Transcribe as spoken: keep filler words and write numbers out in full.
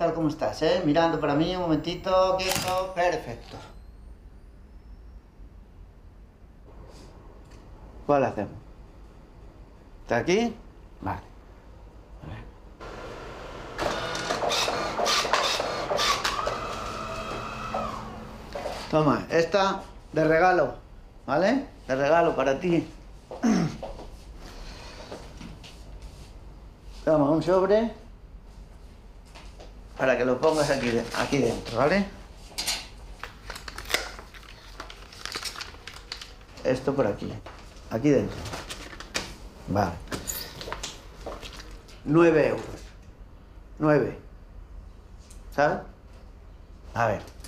tal como estás, ¿eh? Mirando para mí un momentito, quieto, perfecto. ¿Cuál hacemos? ¿Está aquí? Vale. A ver. Toma, esta de regalo, ¿vale? De regalo para ti. Toma un sobre para que lo pongas aquí, de, aquí dentro, ¿vale? Esto por aquí, aquí dentro. Vale. Nueve euros. Nueve. ¿Sabes? A ver.